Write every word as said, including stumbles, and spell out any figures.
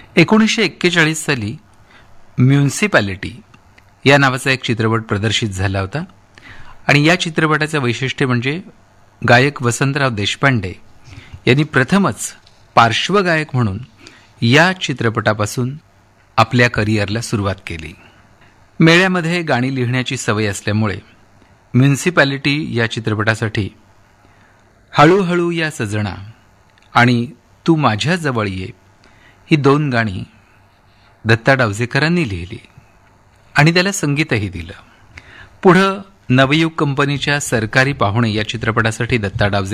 एकोणीसशे एक्केचाळीस साली म्युन्सिपॅलिटी या नावाचा एक चित्रपट प्रदर्शित झाला होता आणि या चित्रपटाचं वैशिष्ट्य म्हणजे गायक वसंतराव देशपांडे यांनी प्रथमच पार्श्वगायक म्हणून या चित्रपटापासून आपल्या करिअरला सुरुवात केली. मेळ्यामध्ये गाणी लिहिण्याची सवय असल्यामुळे म्युन्सिपॅलिटी या चित्रपटासाठी हळूहळू या सजना आणि तू माझ्या जवळ ये ही दोन गाणी दत्ता डावजेकरांनी लिहिली आणि त्याला संगीतही दिलं. पुढं नवयुग कंपनीच्या सरकारी पाहुणे या चित्रपटासाठी दत्ता डावजे